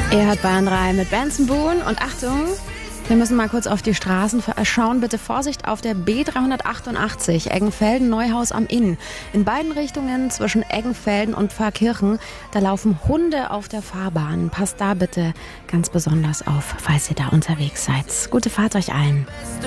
Er hat Bayern 3 mit Benson Boone und Achtung, wir müssen mal kurz auf die Straßen schauen. Bitte Vorsicht auf der B388, Eggenfelden-Neuhaus am Inn. In beiden Richtungen zwischen Eggenfelden und Pfarrkirchen, da laufen Hunde auf der Fahrbahn. Passt da bitte ganz besonders auf, falls ihr da unterwegs seid. Gute Fahrt euch allen.